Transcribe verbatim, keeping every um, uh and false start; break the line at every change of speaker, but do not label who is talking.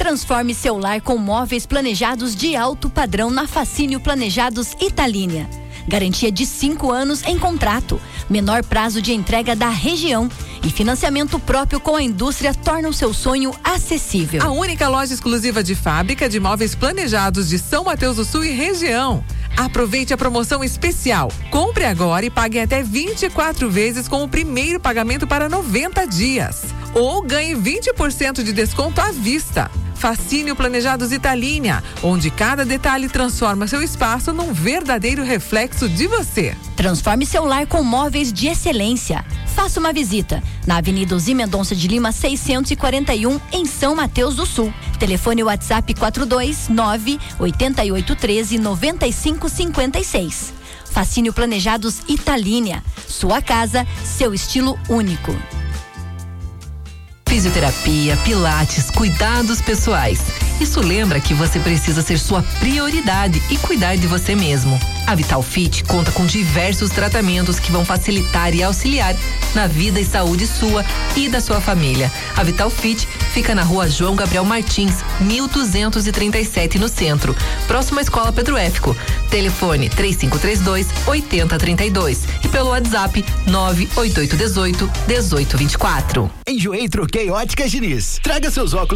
Transforme seu lar com móveis planejados de alto padrão na Facínio Planejados Italínia. Garantia de cinco anos em contrato, menor prazo de entrega da região e financiamento próprio com a indústria torna o seu sonho acessível.
A única loja exclusiva de fábrica de móveis planejados de São Mateus do Sul e região. Aproveite a promoção especial. Compre agora e pague até vinte e quatro vezes com o primeiro pagamento para noventa dias. Ou ganhe vinte por cento de desconto à vista. Facínio Planejados Italínia, onde cada detalhe transforma seu espaço num verdadeiro reflexo de você.
Transforme seu lar com móveis de excelência. Faça uma visita na Avenida Osir Mendonça de Lima seiscentos e quarenta e um, em São Mateus do Sul. Telefone WhatsApp quatro dois nove oito oito um três nove cinco cinco seis. Facínio Planejados Italínia. Sua casa, seu estilo único.
Fisioterapia, pilates, cuidados pessoais. Isso lembra que você precisa ser sua prioridade e cuidar de você mesmo. A Vital Fit conta com diversos tratamentos que vão facilitar e auxiliar na vida e saúde sua e da sua família. A Vital Fit fica na Rua João Gabriel Martins, mil duzentos e trinta e sete, no centro, próximo à Escola Pedro Éfico. Telefone três cinco três dois, oito zero três dois e pelo WhatsApp nove oito oito um oito, um oito dois quatro.
Enjoei, troquei Óticas Diniz. Traga seus óculos